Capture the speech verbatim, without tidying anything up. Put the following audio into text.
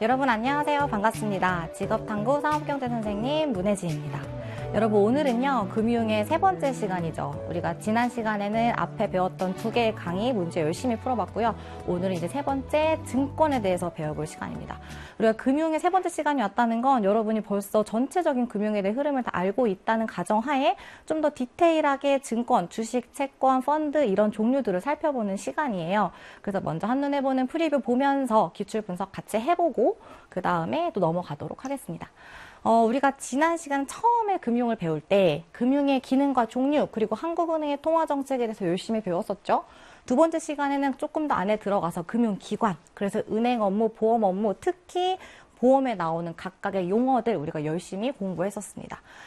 여러분 안녕하세요. 반갑습니다. 직업탐구 사업경제 선생님 문혜지입니다. 여러분 오늘은요 금융의 세 번째 시간이죠. 우리가 지난 시간에는 앞에 배웠던 두 개의 강의 문제 열심히 풀어봤고요. 오늘은 이제 세 번째 증권에 대해서 배워볼 시간입니다. 우리가 금융의 세 번째 시간이 왔다는 건 여러분이 벌써 전체적인 금융에 대한 흐름을 다 알고 있다는 가정하에 좀 더 디테일하게 증권, 주식, 채권, 펀드 이런 종류들을 살펴보는 시간이에요. 그래서 먼저 한눈에 보는 프리뷰 보면서 기출 분석 같이 해보고 그 다음에 또 넘어가도록 하겠습니다. 어, 우리가 지난 시간 처음에 금융을 배울 때 금융의 기능과 종류 그리고 한국은행의 통화정책에 대해서 열심히 배웠었죠. 두 번째 시간에는 조금 더 안에 들어가서 금융기관, 그래서 은행 업무, 보험 업무, 특히 보험에 나오는 각각의 용어들 우리가 열심히 공부했었습니다.